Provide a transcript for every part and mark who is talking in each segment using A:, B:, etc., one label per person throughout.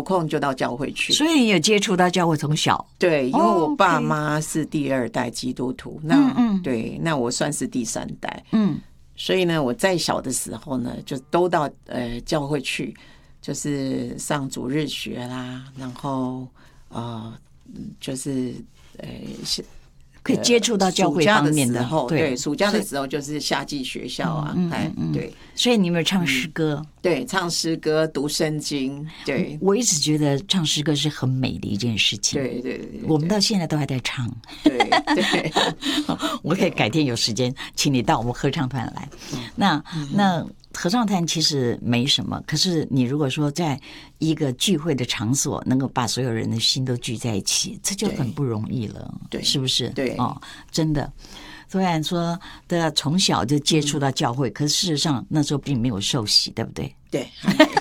A: 空就到教会去。
B: 所以你有接触到教会从小？
A: 对，因为我爸妈是第2代基督徒，对，那我算是第3代，所以呢，我在小的时候呢，就都到教会去，就是上主日学啦，然后就是
B: 可以接触到教会方面的。
A: 对，暑假的时候就是夏季学校啊，对。
B: 所以你有没有唱诗歌？
A: 对，唱诗歌、读圣经。对，
B: 我一直觉得唱诗歌是很美的一件事情。
A: 对，
B: 我们到现在都还在唱。
A: 对，
B: 我可以改天有时间请你到我们合唱团来。那合唱团其实没什么，可是你如果说在一个聚会的场所能够把所有人的心都聚在一起，这就很不容易了，对，是不是？
A: 对，
B: 真的。虽然说的从小就接触到教会，可是事实上那时候并没有受洗，对不对？
A: 对，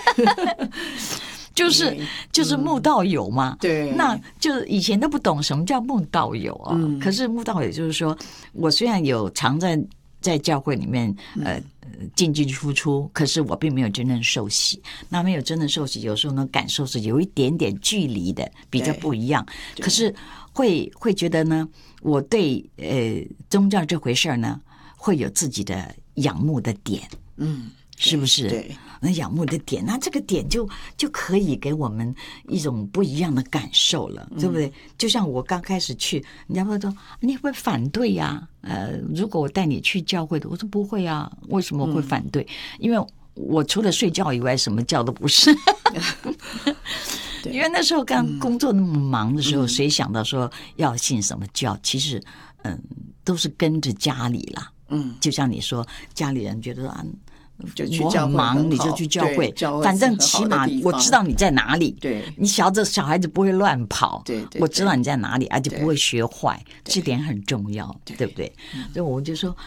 B: 就是慕道友嘛。
A: 对，
B: 那就以前都不懂什么叫慕道友啊。可是慕道友就是说，我虽然有常在教会里面进进出出，可是我并没有真正受洗。那没有真正受洗，有时候呢感受是有一点点距离的，比较不一样。可是会觉得呢，我对宗教这回事呢，会有自己的仰慕的点。是不是？
A: 对，
B: 那仰慕的点，那这个点就可以给我们一种不一样的感受了，对不对？就像我刚开始去，人家会说你会不会反对呀？如果我带你去教会的，我说不会啊，为什么会反对？因为我除了睡觉以外，什么教都不是。因为那时候刚工作那么忙的时候，谁想到说要信什么教？其实，都是跟着家里啦。就像你说，家里人觉得
A: 就去教会，
B: 我很忙你就去教会，反正起码我知道你在哪里。
A: 对，
B: 你小孩子不会乱跑。
A: 对，
B: 我知道你在哪里，而且不会学坏，这点很重要，对不对？所以我就说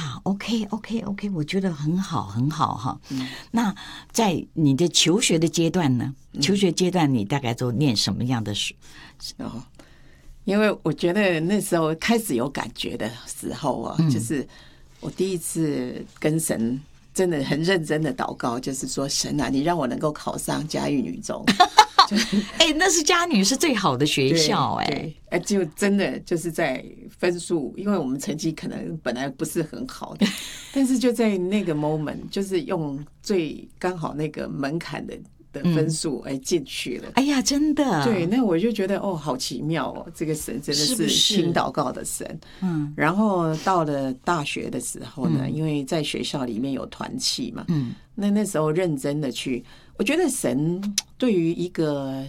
B: OK， 我觉得很好哈。那在你的求学的阶段呢？求学阶段你大概都念什么样的书？
A: 因为我觉得那时候开始有感觉的时候啊，就是我第一次跟神真的很认真的祷告，就是说神啊，你让我能够考上嘉义女中。
B: 那是嘉女是最好的学校。
A: 就真的就是在分数，因为我们成绩可能本来不是很好的，但是就在那个 moment， 就是用最刚好那个门槛的分数进去了。
B: 哎呀，真的。
A: 对，那我就觉得好奇妙哦，这个神真的是听祷告的神。然后到了大学的时候呢，因为在学校里面有团契嘛，那时候认真的去，我觉得神对于一个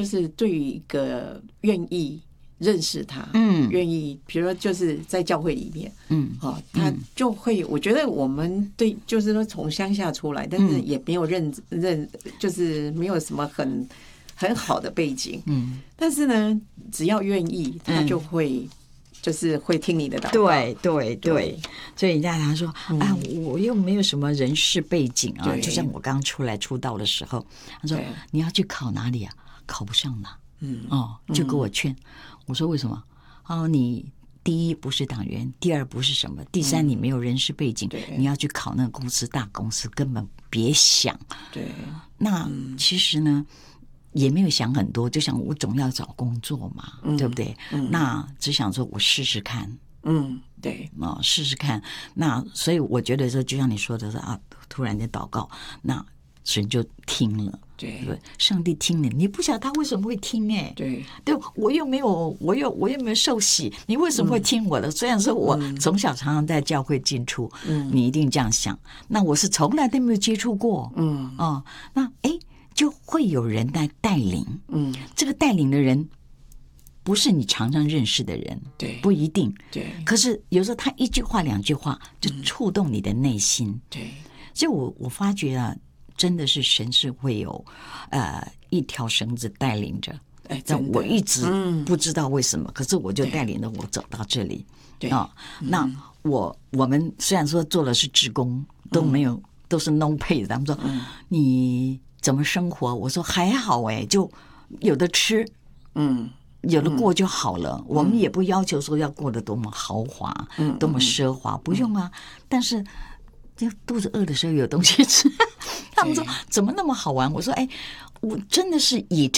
A: 愿意认识他，愿意，比如说就是在教会里面，他就会，我觉得我们对，就是说从乡下出来，但是也没有就是没有什么很好的背景，但是呢，只要愿意，他就会。就是会听你的祷告。
B: 对，所以人家他说我又没有什么人事背景啊，就像我刚出道的时候，他说你要去考哪里啊？考不上了。就给我劝。我说为什么？你第一不是党员，第二不是什么，第三你没有人事背景，你要去考那个公司，大公司根本别想。
A: 对，
B: 那其实呢？也没有想很多，就想我总要找工作嘛，对不对？那只想说我试试看，
A: 对，
B: 试试看。那所以我觉得说，就像你说的是突然间祷告，那神就听了，对，上帝听了，你不晓得他为什么会听
A: 对，
B: 我又没有受洗，你为什么会听我的？虽然说我从小常常在教会进出，你一定这样想，那我是从来都没有接触过，那就会有人来带领，这个带领的人不是你常常认识的人，
A: 对，
B: 不一定，
A: 对。
B: 可是有时候他一句话两句话就触动你的内心，
A: 对。
B: 所以我发觉啊，真的是神是会有一条绳子带领着，但我一直不知道为什么，可是我就带领着我走到这里，
A: 对
B: 那我们虽然说做的是志工，都没有都是 no pay， 他们说你怎么生活？我说还好就有的吃，有的过就好了。我们也不要求说要过得多么豪华，多么奢华，不用啊。但是就肚子饿的时候有东西吃。他们说怎么那么好玩？我说我真的是以这